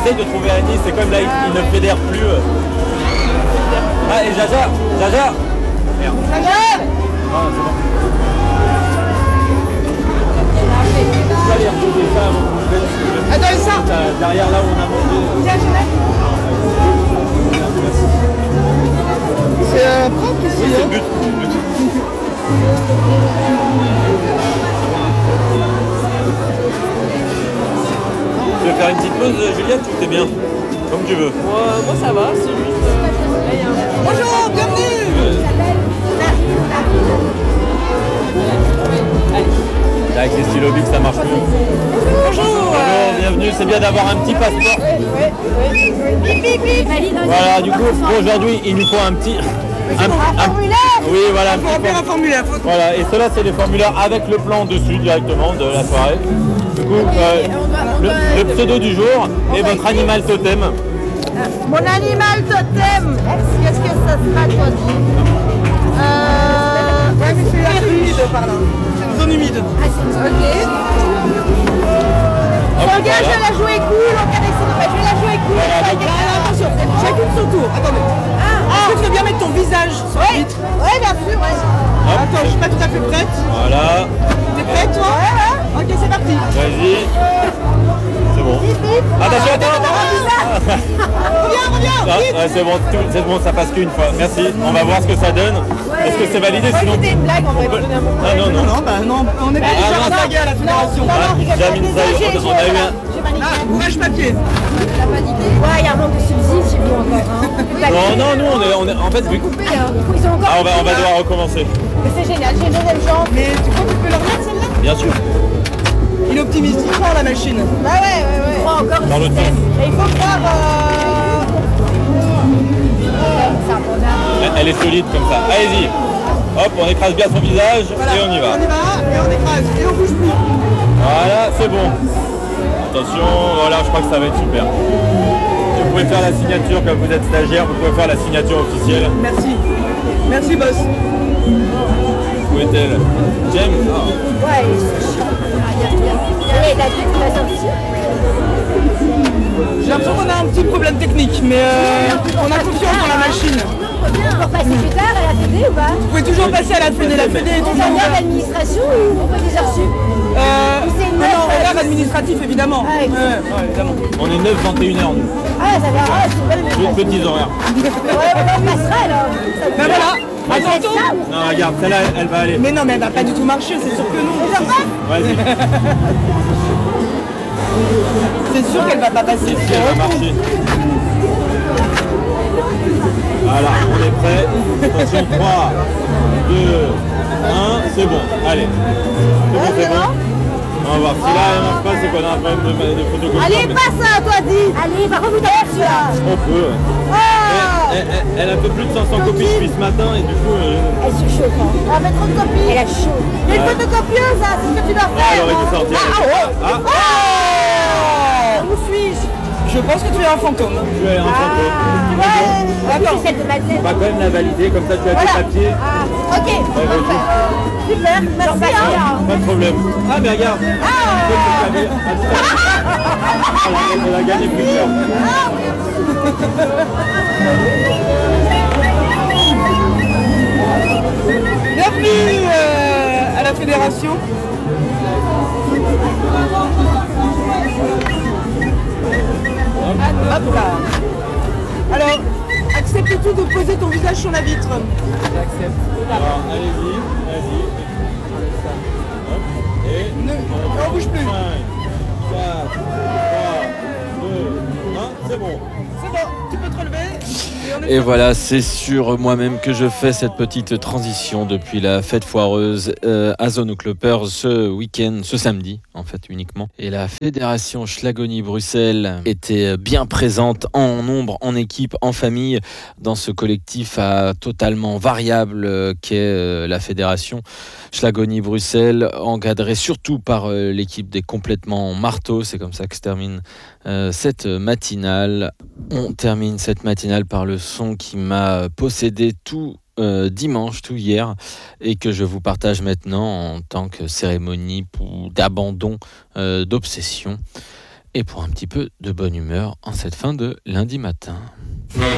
essaye de trouver Annie, c'est comme là, il ne fédère plus. Ah, et Jaja. Merde. Ah, c'est bon. Je vais aller retrouver ça avant qu'on le fasse. Attends, ça. Derrière là où on a mangé. Tiens, c'est propre ici. Oui, c'est le but. Tu veux faire une petite pause, Juliette, ou t'es bien? Comme tu veux. Moi ça va, c'est juste. Bonjour, bienvenue. Là, avec les stylos Bic, ça marche plus. Bonjour. Bienvenue, c'est bien d'avoir un petit passeport. Voilà, du coup, aujourd'hui, il nous faut un petit... Un formulaire. Oui, voilà. Il faut remplir un formulaire. Voilà, et cela, c'est les formulaires avec le plan dessus directement de la soirée. Du coup, le pseudo du jour et votre animal totem. Mon animal totem, qu'est-ce que ça sera toi? Ouais, mais c'est humide par là. C'est une zone humide. Ok. Regarde, je vais la jouer cool, on va essayer de je vais la jouer cool. Attention, chacune son tour. Attendez. Est-ce que tu veux bien mettre ton visage sur le vitre? Ouais, bien sûr, ouais. Attends, je suis pas tout à fait prête. Voilà, T'es prête toi? Ouais. Ok, c'est parti. vas-y. C'est bon. Attention, attends. Reviens, Ah, vite. ouais, c'est bon, ça passe qu'une fois. Merci. On va voir ce que ça donne. Est-ce que c'est validé sinon? C'était une blague en vrai. Ah non, non. Non, on est pas déjà non. rattaqué à la fédération. Jamine Zaï, on a eu un... Ah, ouvrage papier. Ouais, il y a un manque de subsides chez vous encore. Hein. Non, nous on est en fait vu. Coupé, hein. Ils ont encore. Ah, on va devoir recommencer. Mais c'est génial, j'ai une deuxième jambe. Mais tu crois que tu peux leur mettre celle-là? Bien sûr. Il est optimiste, il croit à la machine. Bah ouais. Je crois encore Dans au l'autre système. Et il faut croire. C'est un bon âme. Elle est solide comme ça. Allez-y. Hop, on écrase bien son visage Voilà. et on y va. On y va et on écrase et on bouge plus. Voilà, c'est bon. Attention, voilà, je crois que ça va être super. Vous pouvez faire la signature comme vous êtes stagiaire, vous pouvez faire la signature officielle. Merci. Merci boss. Où est-elle? James? Oh. Ouais, il a dit qu'il va sortir. J'ai l'impression qu'on a un petit problème technique, mais on a confiance dans la machine. Pour passer plus tard à la Fédé ou pas? Vous pouvez toujours passer à la Fédé. La Fédé est On toujours va bien ouverte. l'administration ou on fait des heures sup? c'est une Non, meuf, horaire administratif évidemment. Ah, Ouais, évidemment. On est 9-21h nous. Ah, ça va, c'est une bonne administration. Petits horaires. Ouais, on passera alors. Ben voilà. Attention. Non, regarde, celle-là, elle va aller. Mais non, mais elle va pas du tout marcher, c'est sûr que non. Vas-y. C'est sûr qu'elle va pas passer. Ici, elle va marcher. Voilà, on est prêt. Attention, 3, 2, 1, c'est bon. Allez. C'est bon. On va voir. Si là, elle marche pas, c'est qu'on a un problème de photocopie. Allez, passe ça, toi, dis. Allez, par contre, vous t'avez reçu là. On peut. Elle a fait plus de 500 copies depuis ce matin et du coup... Elle se chauffe. On va mettre trop de copies. Elle a chaud. Il y a une photocopieuse, hein, c'est ce que tu dois faire. elle aurait dû sortir. Où suis-je? Je pense que tu es un fantôme. Tu es un photo. Attends. C'est celle de Madeleine. On va quand même la valider, comme ça tu as tes papiers. Ah, ok. vas-y. Super, merci. Pas de problème. Ah mais regarde. On a gagné plusieurs. Bienvenue à la fédération. Hop là. Alors, acceptes-tu de poser ton visage sur la vitre? J'accepte. Alors allez-y, vas-y. Hop. Et on bouge plus. 5, 4, 3, 2, 1, c'est bon. C'est bon, tu peux te relever. Et voilà, c'est sur moi-même que je fais cette petite transition depuis la fête foireuse à Zone Cloppers ce week-end, ce samedi en fait uniquement. Et la fédération Schlagonie-Bruxelles était bien présente en nombre, en équipe, en famille dans ce collectif totalement variable qu'est la fédération Schlagonie-Bruxelles, encadrée surtout par l'équipe des complètement marteaux. C'est comme ça que se termine cette matinale. On termine cette matinale par le son qui m'a possédé tout dimanche, tout hier, et que je vous partage maintenant en tant que cérémonie d'abandon, d'obsession. et pour un petit peu de bonne humeur en cette fin de lundi matin.